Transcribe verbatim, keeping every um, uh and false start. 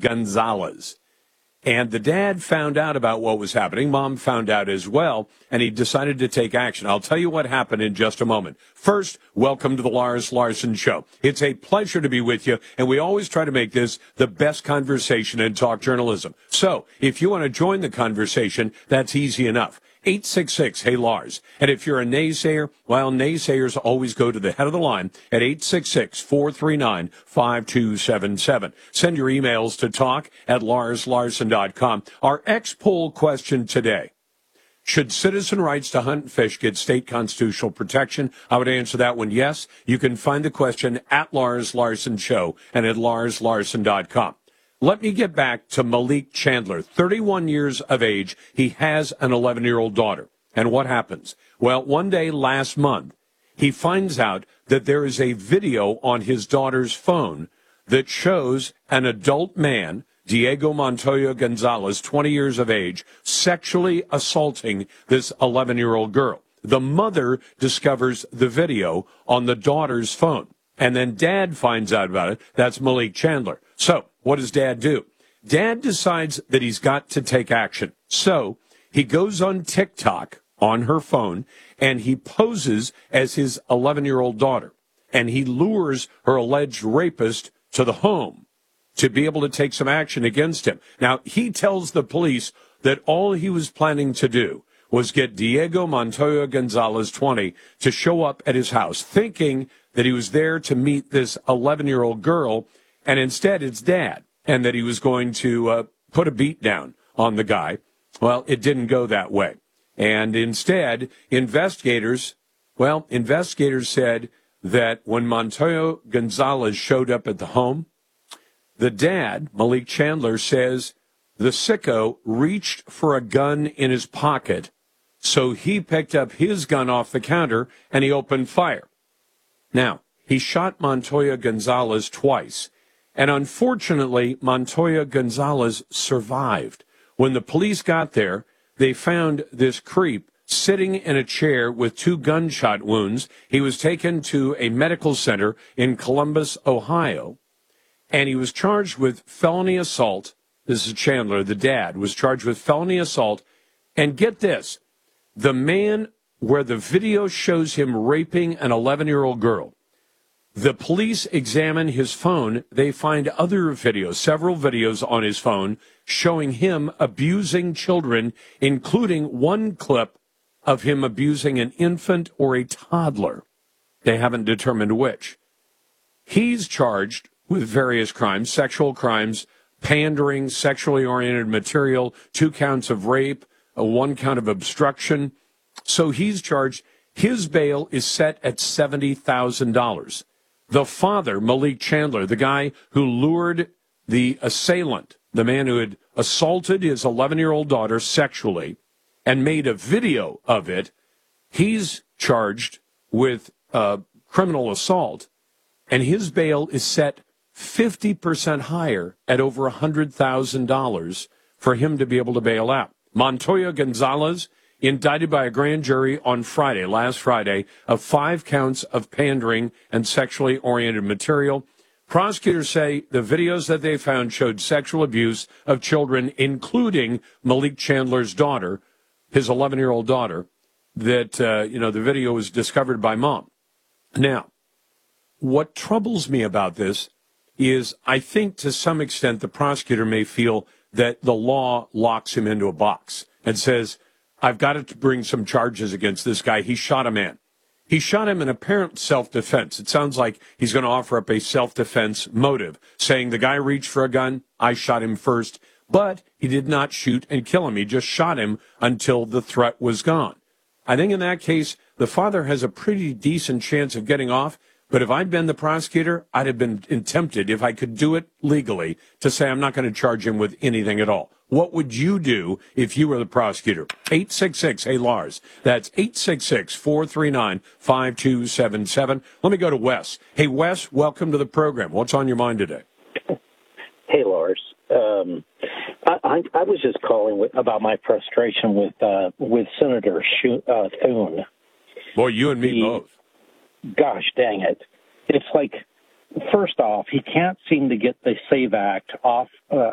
Gonzalez. And the dad found out about what was happening. Mom found out as well, and he decided to take action. I'll tell you what happened in just a moment. First, welcome to the Lars Larson Show. It's a pleasure to be with you, and we always try to make this the best conversation in talk journalism. So, if you want to join the conversation, that's easy enough. eight six six, hey Lars. And if you're a naysayer, well, naysayers always go to the head of the line at eight six six, four three nine, five two seven seven. Send your emails to talk at lars larson dot com. Our X-poll question today: should citizen rights to hunt and fish get state constitutional protection? I would answer that one yes. You can find the question at Lars Larson Show and at lars larson dot com. Let me get back to Malik Chandler, thirty-one years of age. He has an eleven-year-old daughter. And what happens? Well, one day last month, he finds out that there is a video on his daughter's phone that shows an adult man, Diego Montoya Gonzalez, twenty years of age, sexually assaulting this eleven-year-old girl. The mother discovers the video on the daughter's phone. And then dad finds out about it. That's Malik Chandler. So, what does dad do? Dad decides that he's got to take action. So, he goes on TikTok on her phone, and he poses as his eleven-year-old daughter. And he lures her alleged rapist to the home to be able to take some action against him. Now, he tells the police that all he was planning to do was get Diego Montoya Gonzalez, twenty, to show up at his house, thinking that he was there to meet this eleven-year-old girl, and instead it's dad, and that he was going to uh, put a beat down on the guy. Well, it didn't go that way. And instead, investigators, well, investigators said that when Montoya Gonzalez showed up at the home, the dad, Malik Chandler, says the sicko reached for a gun in his pocket, so he picked up his gun off the counter and he opened fire. Now, he shot Montoya Gonzalez twice, and unfortunately, Montoya Gonzalez survived. When the police got there, they found this creep sitting in a chair with two gunshot wounds. He was taken to a medical center in Columbus, Ohio, and he was charged with felony assault. This is Chandler, the dad, was charged with felony assault. And get this, the man where the video shows him raping an eleven-year-old girl, the police examine his phone. They find other videos, several videos on his phone, showing him abusing children, including one clip of him abusing an infant or a toddler. They haven't determined which. He's charged with various crimes, sexual crimes, pandering, sexually oriented material, two counts of rape, a one count of obstruction. So he's charged. His bail is set at seventy thousand dollars. The father, Malik Chandler, the guy who lured the assailant, the man who had assaulted his eleven-year-old daughter sexually and made a video of it, he's charged with uh, criminal assault, and his bail is set fifty percent higher at over one hundred thousand dollars for him to be able to bail out. Montoya Gonzalez, indicted by a grand jury on Friday, last Friday, of five counts of pandering and sexually oriented material. Prosecutors say the videos that they found showed sexual abuse of children, including Malik Chandler's daughter, his eleven-year-old daughter, that, uh, you know, the video was discovered by mom. Now, what troubles me about this is I think to some extent the prosecutor may feel that the law locks him into a box and says, I've got to bring some charges against this guy. He shot a man. He shot him in apparent self-defense. It sounds like he's going to offer up a self-defense motive, saying the guy reached for a gun, I shot him first, but he did not shoot and kill him. He just shot him until the threat was gone. I think in that case, the father has a pretty decent chance of getting off. But if I'd been the prosecutor, I'd have been tempted, if I could do it legally, to say I'm not going to charge him with anything at all. What would you do if you were the prosecutor? eight six six, hey, Lars. That's eight six six, four three nine, five two seven seven. Let me go to Wes. Hey, Wes, welcome to the program. What's on your mind today? Hey, Lars. Um, I, I, I was just calling with, about my frustration with uh, with Senator Shu, uh, Thune. Boy, you and me he, both. Gosh dang it. It's like, first off, he can't seem to get the SAVE Act off uh,